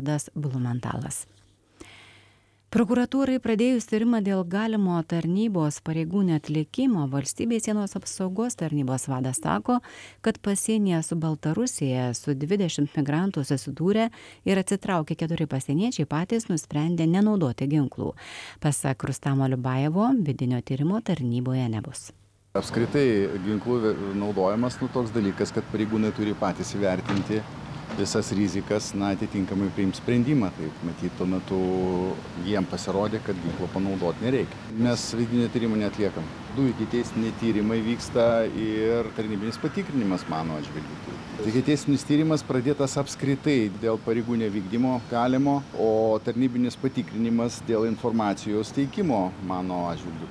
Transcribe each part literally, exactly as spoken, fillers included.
Algirdas Blumentalas. Prokuratūrai pradėjus tyrimą dėl galimo tarnybos pareigų neatlikimo, Valstybės sienos apsaugos tarnybos vadas sako, kad pasienyje su Baltarusija su dvidešimt migrantų susidūrė ir atsitraukė keturi pasieniečiai patys nusprendė nenaudoti ginklų. Pasak Rustamo Liubajevo, vidinio tyrimo tarnyboje nebus. Apskritai ginklų naudojimas nu, toks dalykas, kad pareigūnai turi patys įvertinti visas rizikas, na, atitinkamai priims sprendimą. Tai matyt, tuo metu jiem pasirodė, kad ginklo panaudoti nereikia. Mes vidinio tyrimo neatliekam. Du ikiteisminiai tyrimai vyksta ir tarnybinis patikrinimas mano atžvilgiu. Ikiteisminis tyrimas pradėtas apskritai dėl pareigų nevykdymo galimo, o tarnybinis patikrinimas dėl informacijos teikimo mano atžvilgiu.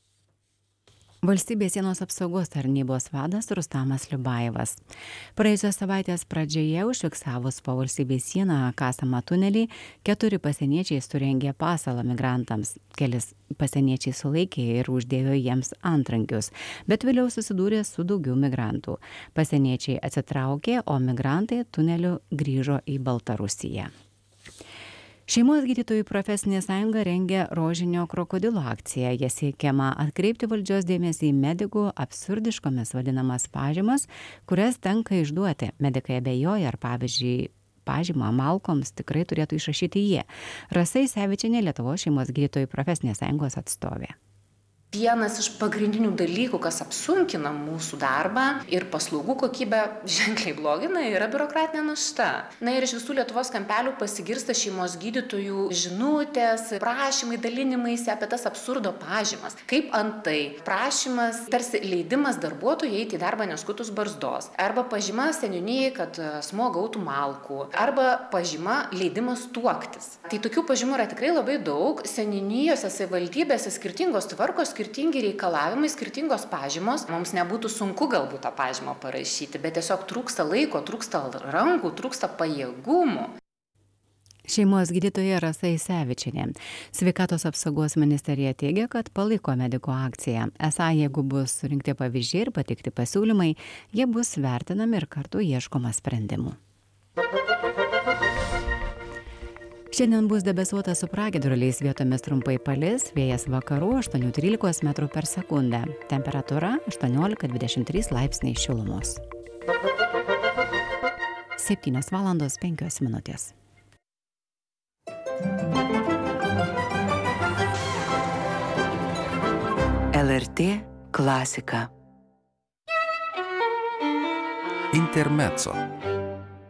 Valstybės sienos apsaugos tarnybos vadas Rustamas Liubajevas. Praėjusios savaitės pradžioje užfiksavus po valstybės sieną kasamą tunelį, keturi pasieniečiai surengė pasalą migrantams. Kelis pasieniečiai sulaikė ir uždėjo jiems antrankius, bet vėliau susidūrė su daugiau migrantų. Pasieniečiai atsitraukė, o migrantai tuneliu grįžo į Baltarusiją. Šeimos gydytojų profesinė sąjunga rengia rožinio krokodilo akciją. Jie siekiama atkreipti valdžios dėmesį į medikų absurdiškomis vadinamas pažymas, kurias tenka išduoti. Medikai abejoja, ar pavyzdžiui, pažymą malkoms tikrai turėtų išrašyti jie. Rasa Isevičienė, Lietuvos šeimos gydytojų profesinės sąjungos atstovė. Vienas iš pagrindinių dalykų, kas apsunkina mūsų darbą ir paslaugų kokybę ženkliai blogina, yra biurokratinė našta. Na ir iš visų Lietuvos kampelių pasigirsta šeimos gydytojų žinutės, prašymai, dalinimaisi apie tas absurdo pažymas. Kaip antai prašymas, tarsi leidimas darbuotojai eiti į darbą neskutus barzdos, arba pažyma seniūnijai, kad asmuo gautų malkų, arba pažyma leidimas tuoktis. Tai tokių pažymų yra tikrai labai daug. Seniūnijose, savivaldybėse skirtingos tvarkos, skirtingi reikalavimai, skirtingos pažymos. Mums nebūtų sunku galbūt tą pažymą parašyti, bet tiesiog trūksta laiko, trūksta rankų, trūksta pajėgumų. Šeimos gydytoja Rasa Isevičienė. Sveikatos apsaugos ministerija teigia, kad palaiko medikų akciją. Esą, jeigu bus surinkti pavyzdžiai ir pateikti pasiūlymai, jie bus vertinami ir kartu ieškoma sprendimų. Šiandien bus debesuota su pragiedruliais, vietomis trumpai palis, vėjas vakarų aštuoni trylika metrų per sekundę. Temperatūra aštuoniolika dvidešimt trys laipsniai šilumos. septynios valandos penkios minutės. L R T klasika. Intermezzo.